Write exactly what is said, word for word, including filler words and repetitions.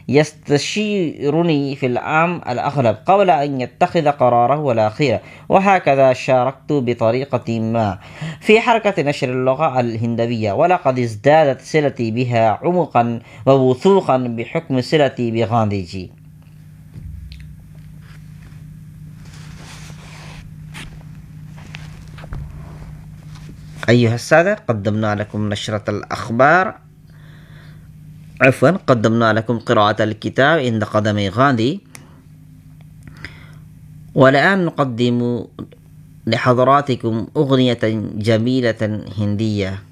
يستشيرني في العام الأغلب قبل أن يتخذ قراره الأخير، وهكذا شاركت بطريقة ما في حركة نشر اللغة الهندية، ولقد ازدادت صلتي بها عمقا ووثوقا بحكم صلتي بغاندي جي. أيها السادة، قدمنا لكم نشرة الأخبار عفوا قدمنا لكم قراءة الكتاب عند قدم غاندي، والآن نقدم لحضراتكم أغنية جميلة هندية.